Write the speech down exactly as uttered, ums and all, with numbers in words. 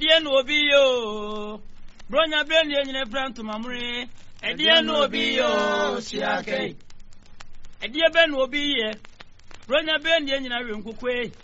edie no obi yo bronya ben ye nyine pranto mamre edie no obi yo siake edie ben obi ye bronya ben ye nyina we nkukwe